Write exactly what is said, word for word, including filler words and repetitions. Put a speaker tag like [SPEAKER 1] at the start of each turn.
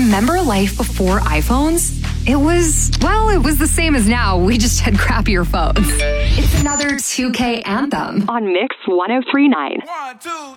[SPEAKER 1] remember life before iPhones? It was, well, it was the same as now. We just had crappier phones. It's another two K anthem on Mix one oh three point nine.
[SPEAKER 2] One, two,